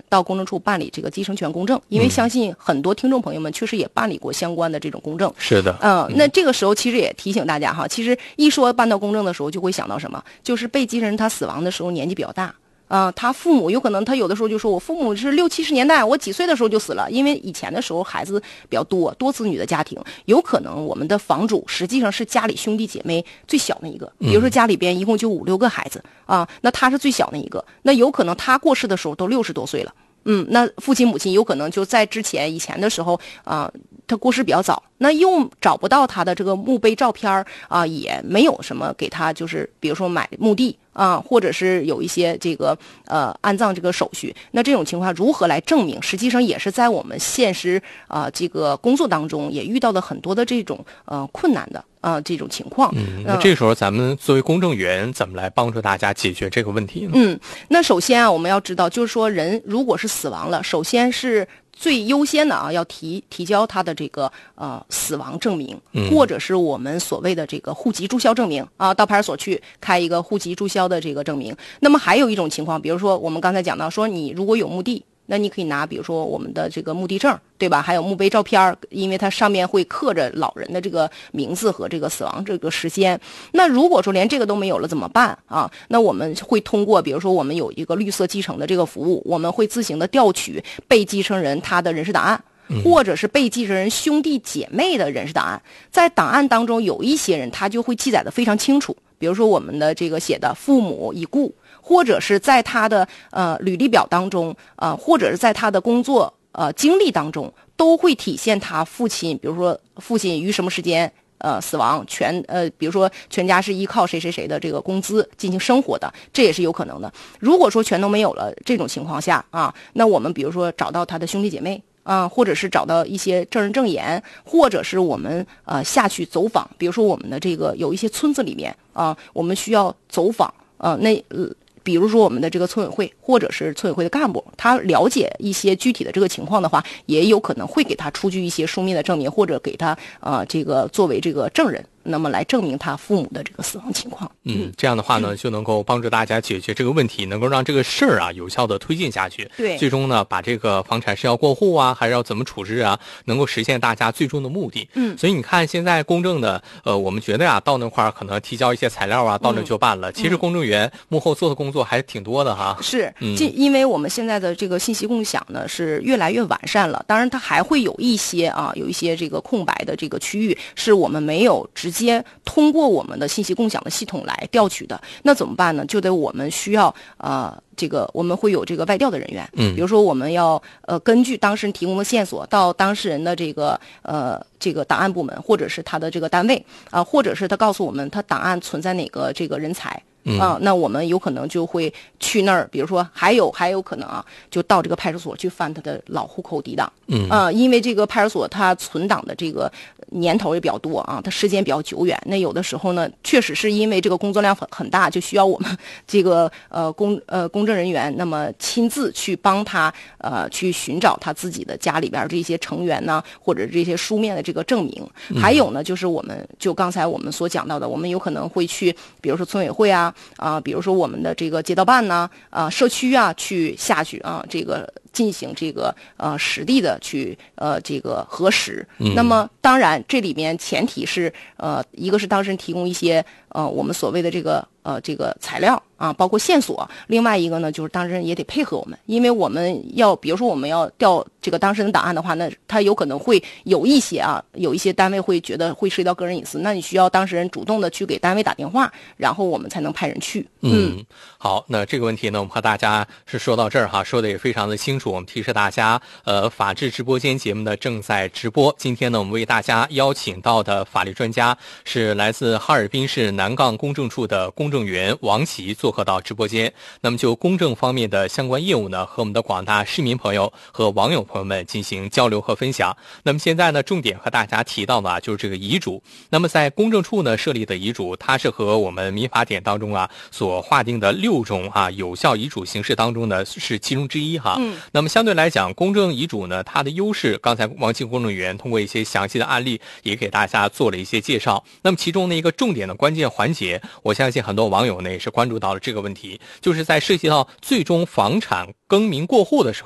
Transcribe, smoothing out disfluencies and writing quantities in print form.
到公证处办理这个继承权公证，因为相信很多听众朋友们确实也办理过相关的这种公证。 是的， 那这个时候其实也提醒大家哈，其实一说办到公证的时候，就会想到什么，就是被继承人他死亡的时候年纪比较大。他父母有可能他有的时候就说我父母是60、70年代，我几岁的时候就死了，因为以前的时候孩子比较多子女的家庭，有可能我们的房主实际上是家里兄弟姐妹最小的一个，比如说家里边一共就5、6个孩子那他是最小的一个，那有可能他过世的时候都60多岁了。那父亲母亲有可能就在以前的时候他过世比较早，那又找不到他的这个墓碑照片也没有什么给他就是比如说买墓地或者是有一些这个安葬这个手续，那这种情况如何来证明？实际上也是在我们现实这个工作当中也遇到了很多的这种困难的这种情况。 那这时候咱们作为公证员怎么来帮助大家解决这个问题呢？ 那首先我们要知道，就是说人如果是死亡了，首先是最优先的要提交他的这个死亡证明，或者是我们所谓的这个户籍注销证明到派出所去开一个户籍注销的这个证明。那么还有一种情况，比如说我们刚才讲到说，你如果有墓地，那你可以拿比如说我们的这个墓地证，对吧？还有墓碑照片，因为它上面会刻着老人的这个名字和这个死亡这个时间。那如果说连这个都没有了怎么办那我们会通过比如说我们有一个绿色继承的这个服务，我们会自行的调取被继承人他的人事档案，或者是被继承人兄弟姐妹的人事档案。在档案当中有一些人他就会记载的非常清楚，比如说我们的这个写的父母已故，或者是在他的履历表当中或者是在他的工作经历当中都会体现他父亲，比如说父亲于什么时间死亡，比如说全家是依靠谁的这个工资进行生活的，这也是有可能的。如果说全都没有了这种情况下那我们比如说找到他的兄弟姐妹或者是找到一些证人证言，或者是我们下去走访，比如说我们的这个有一些村子里面我们需要走访比如说我们的这个村委会或者是村委会的干部，他了解一些具体的这个情况的话，也有可能会给他出具一些书面的证明，或者给他这个作为这个证人，那么来证明他父母的这个死亡情况。 这样的话呢就能够帮助大家解决这个问题，能够让这个事儿有效的推进下去。 对， 最终呢把这个房产是要过户还是要怎么处置能够实现大家最终的目的。所以你看现在公证的我们觉得到那块儿可能提交一些材料到那就办了，其实公证员幕后做的工作还挺多的是因为我们现在的这个信息共享呢是越来越完善了，当然它还会有一些这个空白的这个区域是我们没有直接通过我们的信息共享的系统来调取的，那怎么办呢？就得我们需要这个我们会有这个外调的人员，比如说我们要根据当事人提供的线索到当事人的这个档案部门，或者是他的这个单位或者是他告诉我们他档案存在哪个这个人才那我们有可能就会去那儿，比如说还有可能就到这个派出所去翻他的老户口底档因为这个派出所它存档的这个年头也比较多它时间比较久远，那有的时候呢确实是因为这个工作量很大，就需要我们这个公证人员那么亲自去帮他去寻找他自己的家里边这些成员呢，或者这些书面的这个证明。还有呢就是我们就刚才我们所讲到的，我们有可能会去比如说村委会比如说我们的这个街道办社区去下去这个进行这个实地的去这个核实。那么当然这里面前提是一个是当事人提供一些我们所谓的这个材料包括线索，另外一个呢就是当事人也得配合我们，因为我们要比如说我们要调这个当事人档案的话，那他有可能会有一些单位会觉得会涉及到个人隐私，那你需要当事人主动的去给单位打电话，然后我们才能派人去。 好，那这个问题呢我们和大家是说到这儿说的也非常的清楚。我们提示大家法治直播间节目呢正在直播，今天呢我们为大家邀请到的法律专家是来自哈尔滨市南岗公证处的公证员王琦做客到直播间，那么就公证方面的相关业务呢和我们的广大市民朋友和网友朋友们进行交流和分享。那么现在呢重点和大家提到的就是这个遗嘱。那么在公证处呢设立的遗嘱，它是和我们民法典当中所划定的6种有效遗嘱形式当中呢是其中之一那么相对来讲公证遗嘱呢它的优势，刚才王琦公证员通过一些详细的案例也给大家做了一些介绍。那么其中的一个重点的关键环节，我相信很多网友呢也是关注到了这个问题，就是在涉及到最终房产更名过户的时候